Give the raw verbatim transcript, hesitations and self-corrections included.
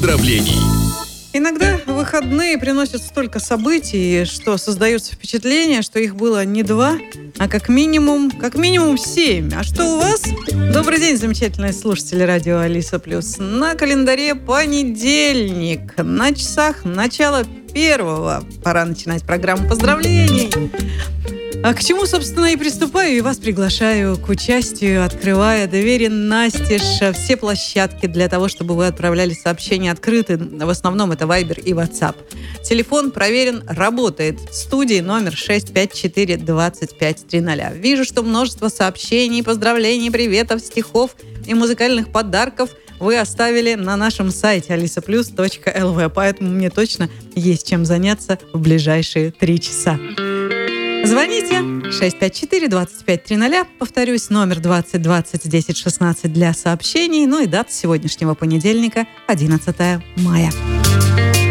поздравлений. Иногда выходные приносят столько событий, что создается впечатление, что их было не два, а как минимум, как минимум семь. А что у вас? Добрый день, замечательные слушатели радио Алиса Плюс. На календаре понедельник, на часах начало первого. Пора начинать программу поздравлений. А к чему, собственно, и приступаю, и вас приглашаю к участию, открывая двери настежь. Все площадки для того, чтобы вы отправляли сообщения, открыты. В основном это Viber и WhatsApp. Телефон проверен, работает. В студии номер шесть пять четыре двадцать пять тридцать. Вижу, что множество сообщений, поздравлений, приветов, стихов и музыкальных подарков вы оставили на нашем сайте алиса плюс точка эл ви, поэтому мне точно есть чем заняться в ближайшие три часа. Звоните шесть пять четыре двадцать пять тридцать, повторюсь, номер двадцать двадцать десять шестнадцать для сообщений, ну и дата сегодняшнего понедельника одиннадцатое мая.